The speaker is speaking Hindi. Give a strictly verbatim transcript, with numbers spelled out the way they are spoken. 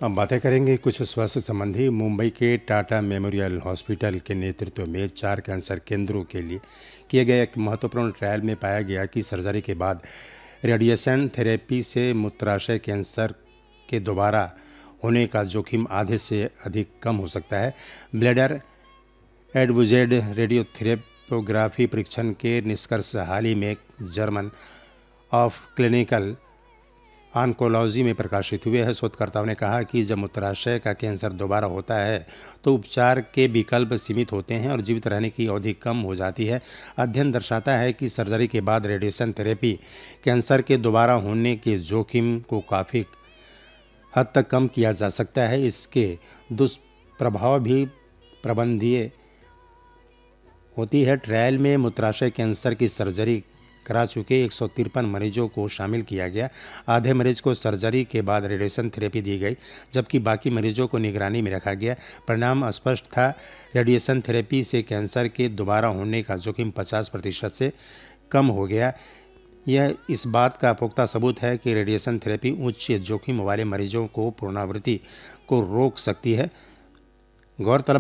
अब बातें करेंगे कुछ स्वास्थ्य संबंधी। मुंबई के टाटा मेमोरियल हॉस्पिटल के नेतृत्व में चार कैंसर केंद्रों के लिए किए गए एक महत्वपूर्ण ट्रायल में पाया गया कि सर्जरी के बाद रेडिएशन थेरेपी से मूत्राशय कैंसर के दोबारा होने का जोखिम आधे से अधिक कम हो सकता है। ब्लैडर एडवुजेड रेडियोथेरेपोग्राफी परीक्षण के निष्कर्ष हाल ही में जर्मन ऑफ क्लिनिकल ऑन्कोलॉजी में प्रकाशित हुए हैं। शोधकर्ताओं ने कहा कि जब मूत्राशय का कैंसर दोबारा होता है तो उपचार के विकल्प सीमित होते हैं और जीवित रहने की अवधि कम हो जाती है। अध्ययन दर्शाता है कि सर्जरी के बाद रेडिएशन थेरेपी कैंसर के दोबारा होने के जोखिम को काफ़ी हद तक कम किया जा सकता है। इसके दुष्प्रभाव भी प्रबंधनीय होती है। ट्रायल में मूत्राशय कैंसर की सर्जरी करा चुके एक सौ तिरपन मरीजों को शामिल किया गया। आधे मरीज को सर्जरी के बाद रेडिएशन थेरेपी दी गई, जबकि बाकी मरीजों को निगरानी में रखा गया। परिणाम स्पष्ट था। रेडिएशन थेरेपी से कैंसर के दोबारा होने का जोखिम पचास प्रतिशत से कम हो गया। यह इस बात का पुख्ता सबूत है कि रेडिएशन थेरेपी उच्च जोखिम वाले मरीजों को पुनरावृत्ति को रोक सकती है। गौरतलब